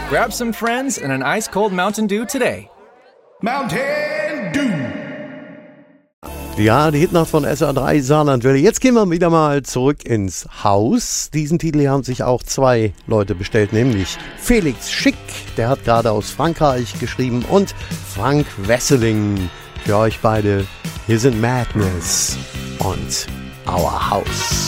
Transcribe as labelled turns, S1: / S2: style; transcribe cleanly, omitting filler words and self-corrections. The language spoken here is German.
S1: Grab some friends and an ice-cold Mountain Dew today.
S2: Mountain Dew.
S3: Ja, die Hitnacht von SA3 Saarlandwelle. Jetzt gehen wir wieder mal zurück ins Haus. Diesen Titel haben sich auch 2 Leute bestellt, nämlich Felix Schick, der hat gerade aus Frankreich geschrieben, und Frank Wesseling. Für euch beide, hier sind Madness und Our House.